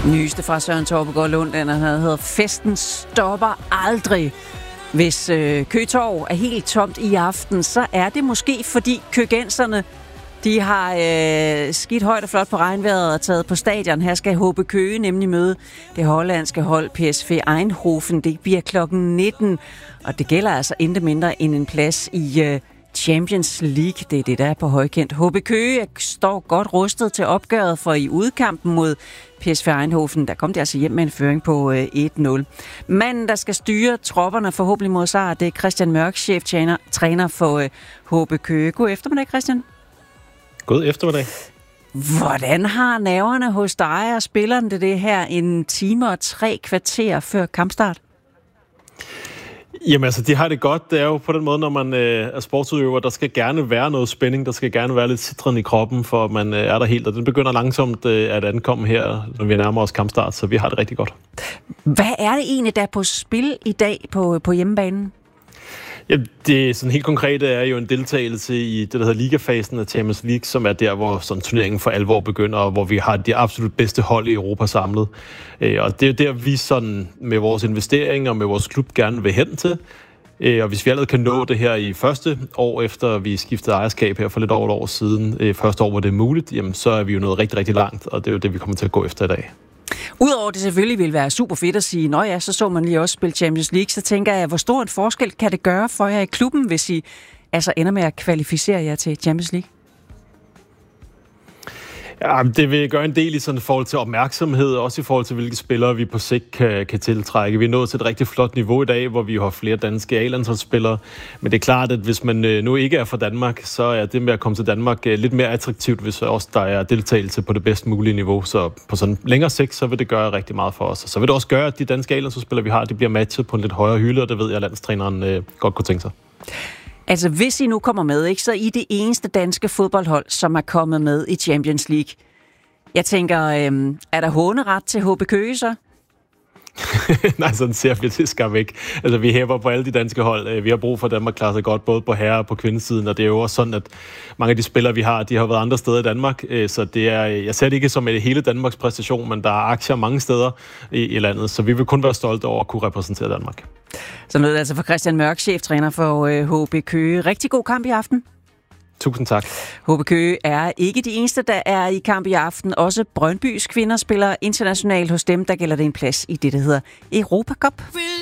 Nyeste fra Søren Torpegaard Lund, den hedder Festen stopper aldrig. Hvis Køge Torv er helt tomt i aften, så er det måske fordi køgenserne, de har skidt højt og flot på regnvejret og taget på stadion. Her skal HB Køge nemlig møde det hollandske hold PSV Eindhoven. Det bliver klokken 19, og det gælder altså intet mindre end en plads i Champions League. Det er det, der er på højkant. HB Køge står godt rustet til opgøret, for i udkampen mod PSV Eindhoven, der kom de altså hjem med en føring på 1-0. Manden, der skal styre tropperne forhåbentlig mod sejr, det er Christian Mørk, cheftræner for HB Køge. God eftermiddag, Christian. God eftermiddag. Hvordan har nerverne hos dig og spillerne det her en time og 3 kvarter før kampstart? Jamen altså, de har det godt. Det er jo på den måde, når man er sportsudøver, der skal gerne være noget spænding, der skal gerne være lidt citron i kroppen, for man er der helt, og den begynder langsomt at ankomme her, når vi nærmer os kampstart, så vi har det rigtig godt. Hvad er det egentlig, der er på spil i dag på hjemmebanen? Ja, det sådan helt konkrete er jo en deltagelse i det, der hedder ligafasen af Champions League, som er der, hvor sådan turneringen for alvor begynder, og hvor vi har de absolut bedste hold i Europa samlet. Og det er jo der, vi sådan med vores investeringer og med vores klub gerne vil hen til. Og hvis vi allerede kan nå det her i første år, efter vi skiftede ejerskab her for lidt over et år siden, første år, hvor det er muligt, jamen, så er vi jo nået rigtig, rigtig langt, og det er jo det, vi kommer til at gå efter i dag. Udover det selvfølgelig vil være super fedt at sige, nå ja, så man lige også spille Champions League, så tænker jeg, hvor stor en forskel kan det gøre for jer i klubben, hvis I altså ender med at kvalificere jer til Champions League? Ja, det vil gøre en del i sådan forhold til opmærksomhed, også i forhold til, hvilke spillere vi på sigt kan tiltrække. Vi er nået til et rigtig flot niveau i dag, hvor vi har flere danske A-landsholdsspillere. Men det er klart, at hvis man nu ikke er fra Danmark, så er det med at komme til Danmark lidt mere attraktivt, hvis også der er deltagelse på det bedst mulige niveau. Så på sådan længere sigt, så vil det gøre rigtig meget for os. Og så vil det også gøre, at de danske A-landsholdsspillere, vi har, de bliver matchet på en lidt højere hylde, og det ved jeg, at landstræneren godt kunne tænke sig. Altså, hvis I nu kommer med, ikke, så er I det eneste danske fodboldhold, som er kommet med i Champions League. Jeg tænker, er der håneret til HB Køge så? Nej, sådan ser vi det skam ikke. Altså, vi hæver på alle de danske hold. Vi har brug for, at Danmark klarer sig godt, både på herre- og på kvindesiden, og det er jo også sådan, at mange af de spillere, vi har, de har været andre steder i Danmark, så det er, jeg ser det ikke som et hele Danmarks præstation, men der er aktier mange steder i landet, så vi vil kun være stolte over at kunne repræsentere Danmark. Så noget altså for Christian Mørk, cheftræner for HB Køge. Rigtig god kamp i aften. Tusind tak. HB Køge er ikke de eneste, der er i kamp i aften. Også Brøndbys kvinder spiller internationalt hos dem, der gælder det en plads i det, der hedder Europa Cup.